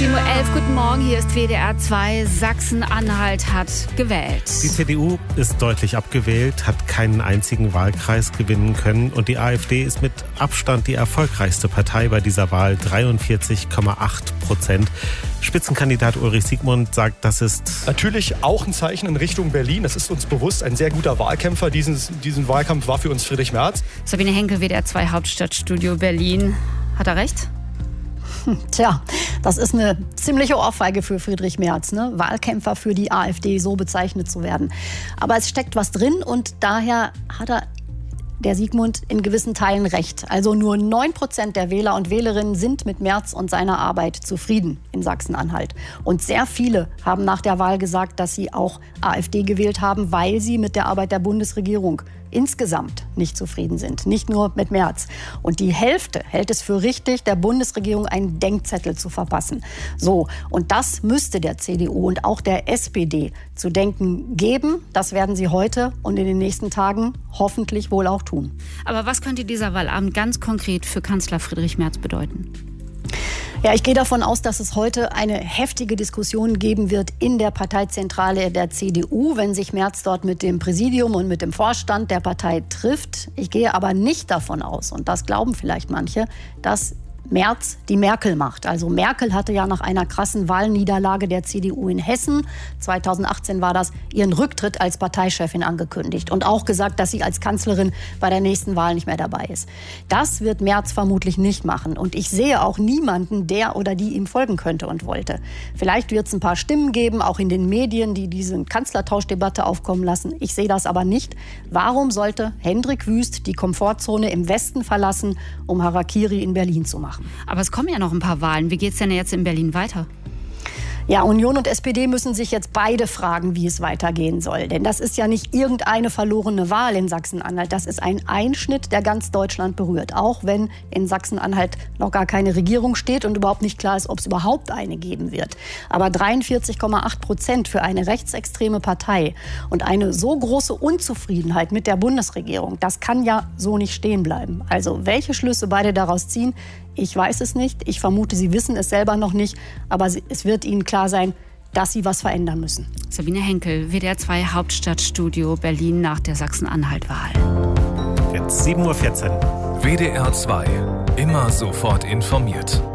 7:11 Uhr, guten Morgen, hier ist WDR 2. Sachsen-Anhalt hat gewählt. Die CDU ist deutlich abgewählt, hat keinen einzigen Wahlkreis gewinnen können und die AfD ist mit Abstand die erfolgreichste Partei bei dieser Wahl, 43,8%. Spitzenkandidat Ulrich Siegmund sagt, das ist natürlich auch ein Zeichen in Richtung Berlin. Das ist uns bewusst. Ein sehr guter Wahlkämpfer. Diesen Wahlkampf war für uns Friedrich Merz. Sabine Henkel, WDR 2 Hauptstadtstudio Berlin. Hat er recht? Tja, das ist eine ziemliche Ohrfeige für Friedrich Merz, ne? Wahlkämpfer für die AfD, so bezeichnet zu werden. Aber es steckt was drin und daher hat der Siegmund in gewissen Teilen recht. Also nur 9% der Wähler und Wählerinnen sind mit Merz und seiner Arbeit zufrieden in Sachsen-Anhalt. Und sehr viele haben nach der Wahl gesagt, dass sie auch AfD gewählt haben, weil sie mit der Arbeit der Bundesregierung insgesamt nicht zufrieden sind, nicht nur mit Merz. Und die Hälfte hält es für richtig, der Bundesregierung einen Denkzettel zu verpassen. So, und das müsste der CDU und auch der SPD zu denken geben. Das werden sie heute und in den nächsten Tagen hoffentlich wohl auch tun. Aber was könnte dieser Wahlabend ganz konkret für Kanzler Friedrich Merz bedeuten? Ja, ich gehe davon aus, dass es heute eine heftige Diskussion geben wird in der Parteizentrale der CDU, wenn sich Merz dort mit dem Präsidium und mit dem Vorstand der Partei trifft. Ich gehe aber nicht davon aus, und das glauben vielleicht manche, dass Merz die Merkel macht. Also Merkel hatte ja nach einer krassen Wahlniederlage der CDU in Hessen, 2018 war das, ihren Rücktritt als Parteichefin angekündigt und auch gesagt, dass sie als Kanzlerin bei der nächsten Wahl nicht mehr dabei ist. Das wird Merz vermutlich nicht machen und ich sehe auch niemanden, der oder die ihm folgen könnte und wollte. Vielleicht wird es ein paar Stimmen geben, auch in den Medien, die diese Kanzlertauschdebatte aufkommen lassen. Ich sehe das aber nicht. Warum sollte Hendrik Wüst die Komfortzone im Westen verlassen, um Harakiri in Berlin zu machen? Aber es kommen ja noch ein paar Wahlen. Wie geht es denn jetzt in Berlin weiter? Ja, Union und SPD müssen sich jetzt beide fragen, wie es weitergehen soll. Denn das ist ja nicht irgendeine verlorene Wahl in Sachsen-Anhalt. Das ist ein Einschnitt, der ganz Deutschland berührt. Auch wenn in Sachsen-Anhalt noch gar keine Regierung steht und überhaupt nicht klar ist, ob es überhaupt eine geben wird. Aber 43,8% für eine rechtsextreme Partei und eine so große Unzufriedenheit mit der Bundesregierung, das kann ja so nicht stehen bleiben. Also welche Schlüsse beide daraus ziehen, ich weiß es nicht. Ich vermute, sie wissen es selber noch nicht. Aber es wird ihnen klar sein, dass sie was verändern müssen. Sabine Henkel, WDR 2 Hauptstadtstudio Berlin nach der Sachsen-Anhalt-Wahl. Jetzt 7:14 Uhr. WDR 2. Immer sofort informiert.